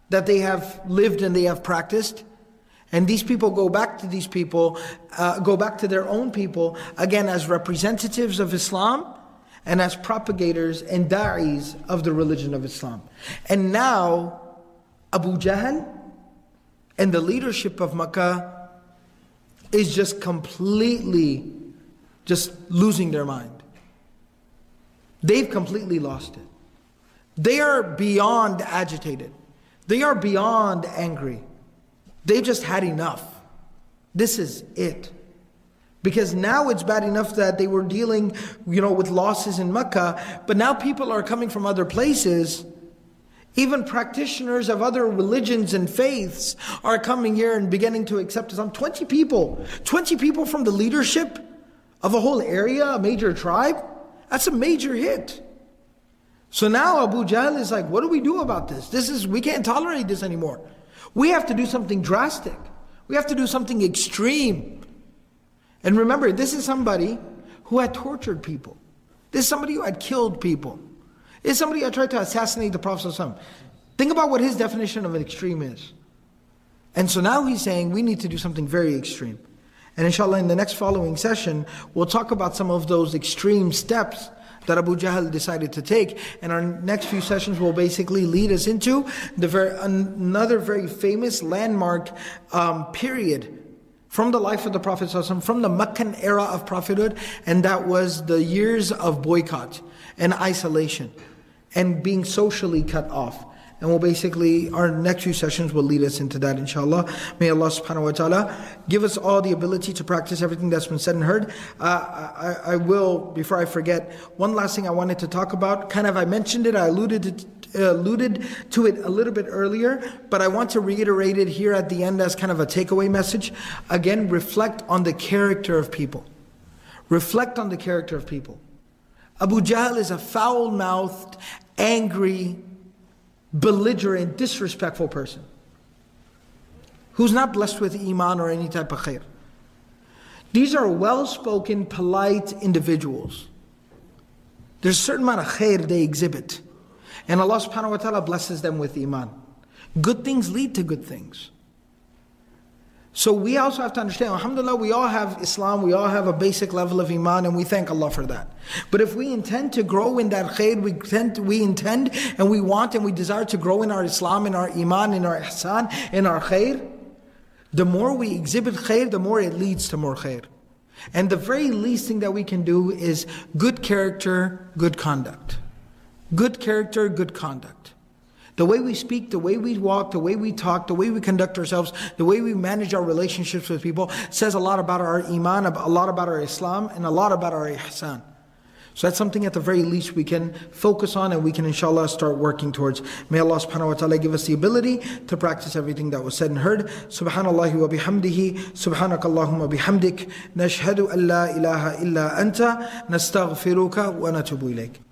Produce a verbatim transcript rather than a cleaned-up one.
that they have lived and they have practiced. And these people go back to these people, uh, go back to their own people, again as representatives of Islam and as propagators and da'is of the religion of Islam. And now Abu Jahl and the leadership of Makkah is just completely just losing their mind. They've completely lost it. They are beyond agitated. They are beyond angry. They've just had enough. This is it. Because now it's bad enough that they were dealing, you know, with losses in Mecca, but now people are coming from other places. Even practitioners of other religions and faiths are coming here and beginning to accept Islam. twenty people. twenty people from the leadership of a whole area, a major tribe. That's a major hit. So now Abu Jahl is like, what do we do about this? This is, we can't tolerate this anymore. We have to do something drastic. We have to do something extreme. And remember, this is somebody who had tortured people. This is somebody who had killed people. This is somebody who had tried to assassinate the Prophet ﷺ. Think about what his definition of an extreme is. And so now he's saying we need to do something very extreme. And inshallah, in the next following session, we'll talk about some of those extreme steps that Abu Jahl decided to take. And our next few sessions will basically lead us into the very, another very famous landmark um, period from the life of the Prophet ﷺ, from the Meccan era of prophethood, and that was the years of boycott and isolation and being socially cut off. And we'll basically, our next few sessions will lead us into that, inshallah. May Allah subhanahu wa ta'ala give us all the ability to practice everything that's been said and heard. Uh, I, I will, before I forget, one last thing I wanted to talk about. Kind of, I mentioned it, I alluded to, uh, alluded to it a little bit earlier, but I want to reiterate it here at the end as kind of a takeaway message. Again, reflect on the character of people. Reflect on the character of people. Abu Jahl is a foul-mouthed, angry, belligerent, disrespectful person who's not blessed with iman or any type of khair. These are well-spoken, polite individuals. There's a certain amount of khair they exhibit, and Allah subhanahu wa ta'ala blesses them with iman. Good things lead to good things. So we also have to understand, alhamdulillah, we all have Islam, we all have a basic level of iman, and we thank Allah for that. But if we intend to grow in that khair, we intend, we intend and we want and we desire to grow in our Islam, in our iman, in our ihsan, in our khair, the more we exhibit khair, the more it leads to more khair. And the very least thing that we can do is good character, good conduct. Good character, good conduct. The way we speak, the way we walk, the way we talk, the way we conduct ourselves, the way we manage our relationships with people says a lot about our iman, a lot about our Islam, and a lot about our ihsan. So that's something at the very least we can focus on and we can inshallah start working towards. May Allah subhanahu wa ta'ala give us the ability to practice everything that was said and heard. Subhanallah wa bihamdihi, subhanakallahumma bihamdik, nashhadu an la ilaha illa anta, nastaghfiruka wa natubu ilayk.